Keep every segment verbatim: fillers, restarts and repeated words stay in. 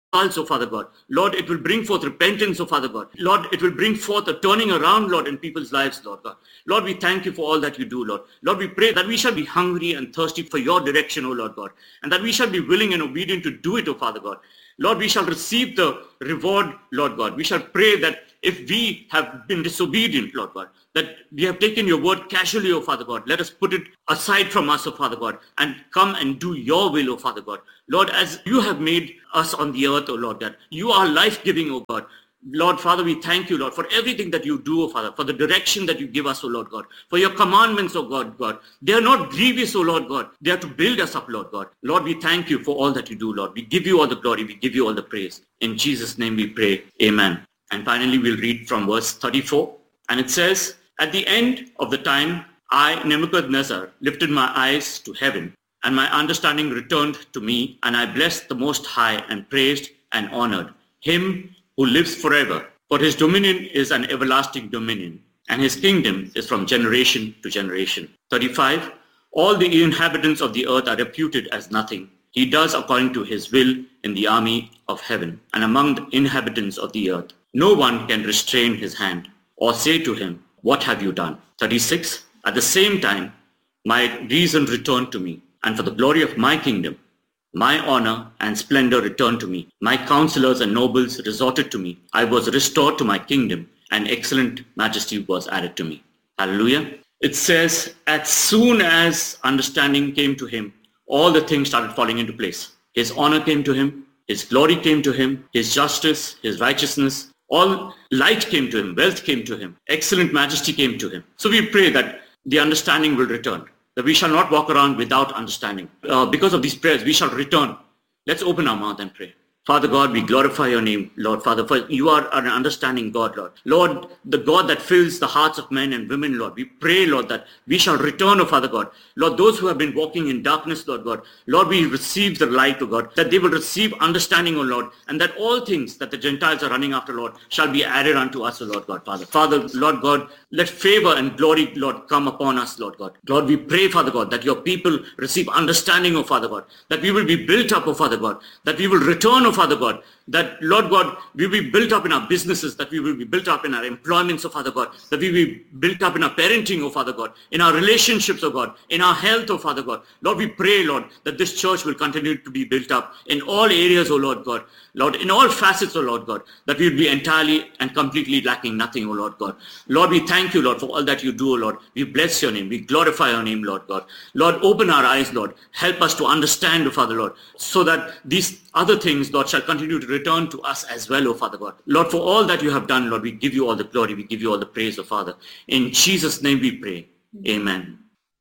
results, oh Father God. Lord, it will bring forth repentance, oh Father God. Lord, it will bring forth a turning around, Lord, in people's lives, Lord God. Lord, we thank you for all that you do, Lord. Lord, we pray that we shall be hungry and thirsty for your direction, oh Lord God, and that we shall be willing and obedient to do it, oh Father God. Lord, we shall receive the reward, Lord God. We shall pray that if we have been disobedient, Lord God, that we have taken your word casually, oh Father God, let us put it aside from us, oh Father God, and come and do your will, oh Father God. Lord, as you have made us on the earth, oh Lord, that you are life-giving, oh God. Lord, Father, we thank you, Lord, for everything that you do, oh Father, for the direction that you give us, oh Lord God, for your commandments, oh God, God. They are not grievous, oh Lord God. They are to build us up, Lord God. Lord, we thank you for all that you do, Lord. We give you all the glory. We give you all the praise. In Jesus' name we pray. Amen. And finally, we'll read from verse thirty-four. And it says, at the end of the time, I, Nebuchadnezzar, lifted my eyes to heaven, and my understanding returned to me, and I blessed the Most High and praised and honored him who lives forever. For his dominion is an everlasting dominion, and his kingdom is from generation to generation. thirty-five. All the inhabitants of the earth are reputed as nothing. He does according to his will in the army of heaven and among the inhabitants of the earth. No one can restrain his hand or say to him, what have you done? thirty-six. At the same time, my reason returned to me, and for the glory of my kingdom, my honor and splendor returned to me. My counselors and nobles resorted to me. I was restored to my kingdom, and excellent majesty was added to me. Hallelujah. It says, as soon as understanding came to him, all the things started falling into place. His honor came to him. His glory came to him. His justice, his righteousness, all light came to him. Wealth came to him. Excellent majesty came to him. So we pray that the understanding will return, that we shall not walk around without understanding. Uh, because of these prayers, we shall return. Let's open our mouth and pray. Father God, we glorify your name, Lord. Father, for you are an understanding God, Lord. Lord, the God that fills the hearts of men and women, Lord. We pray, Lord, that we shall return, oh Father God. Lord, those who have been walking in darkness, Lord God. Lord, we receive the light, oh God, that they will receive understanding, oh Lord, and that all things that the Gentiles are running after, Lord, shall be added unto us, oh Lord God, Father. Father, Lord God, let favor and glory, Lord, come upon us, Lord God. Lord, we pray, Father God, that your people receive understanding, oh Father God, that we will be built up, oh Father God, that we will return, oh Father God, that, Lord God, we will be built up in our businesses, that we will be built up in our employments, oh Father God, that we will be built up in our parenting, oh Father God, in our relationships, oh God, in our health, oh Father God. Lord, we pray, Lord, that this church will continue to be built up in all areas, oh Lord God. Lord, in all facets, oh Lord God, that we will be entirely and completely lacking nothing, oh Lord God. Lord, we thank you, Lord, for all that you do, oh Lord. We bless your name. We glorify your name, Lord God. Lord, open our eyes, Lord. Help us to understand, oh Father, Lord, so that these other things, Lord, shall continue to return to us as well, oh Father God. Lord, for all that you have done, Lord, we give you all the glory. We give you all the praise, oh Father. In Jesus' name we pray. Amen.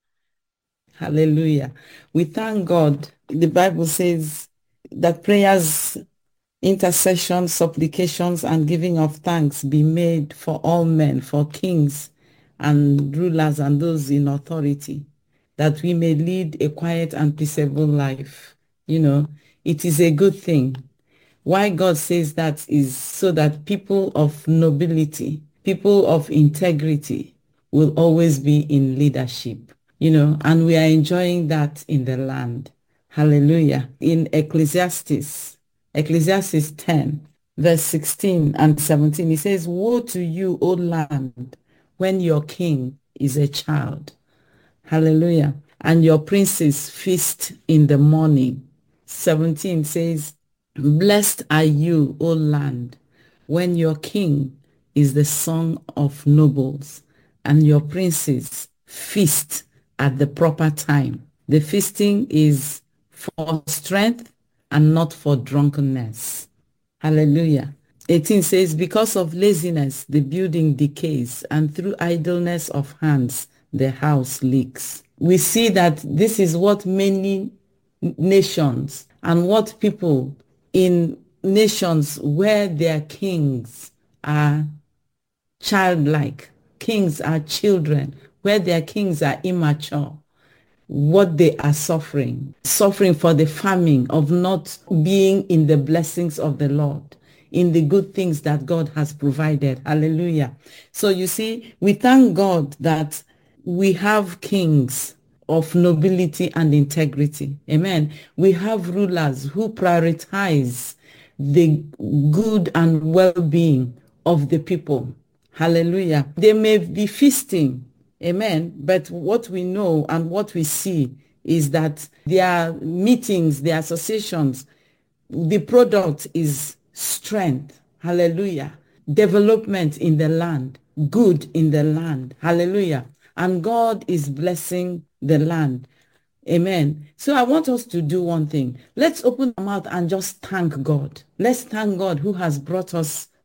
Hallelujah. We thank God. The Bible says that prayers, intercessions, supplications, and giving of thanks be made for all men, for kings and rulers and those in authority, that we may lead a quiet and peaceable life. You know, it is a good thing. Why God says that is so that people of nobility, people of integrity will always be in leadership, you know, and we are enjoying that in the land. Hallelujah. In Ecclesiastes, Ecclesiastes ten, verse sixteen and seventeen, it says, woe to you, O land, when your king is a child. Hallelujah. And your princes feast in the morning. seventeen says, blessed are you, O land, when your king is the son of nobles, and your princes feast at the proper time. The feasting is for strength and not for drunkenness. Hallelujah. eighteen says, because of laziness, the building decays, and through idleness of hands, the house leaks. We see that this is what many nations and what people in nations where their kings are childlike, kings are children, where their kings are immature, what they are suffering, suffering for the famine of not being in the blessings of the Lord, in the good things that God has provided. Hallelujah. So you see, we thank God that we have kings of nobility and integrity. Amen. We have rulers who prioritize the good and well-being of the people. Hallelujah. They may be feasting, amen, but what we know and what we see is that their meetings, their associations, the product is strength. Hallelujah. Development in the land, good in the land. Hallelujah. And God is blessing the land. Amen. So I want us to do one thing. Let's open our mouth and just thank God. Let's thank God who has brought us